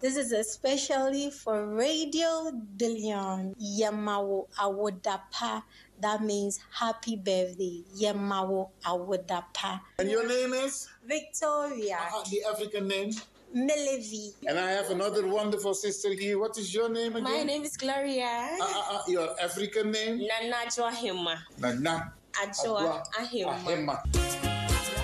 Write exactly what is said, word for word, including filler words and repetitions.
This is especially for Radio De Leon. Yemawo Awodapa. That means happy birthday. Yemawo Awodapa. And your name is? Victoria. Uh, the African name? Melevi. And I have another wonderful sister here. What is your name again? My name is Gloria. Uh, uh, uh, your African name? Nana Joahima. Nana Ajoa Ahima. Ahima.